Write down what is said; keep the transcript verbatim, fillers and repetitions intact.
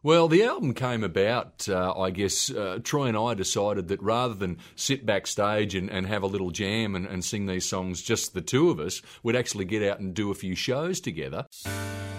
Well, the album came about, uh, I guess, uh, Troy and I decided that rather than sit backstage and, and have a little jam and, and sing these songs, just the two of us, we'd actually get out and do a few shows together.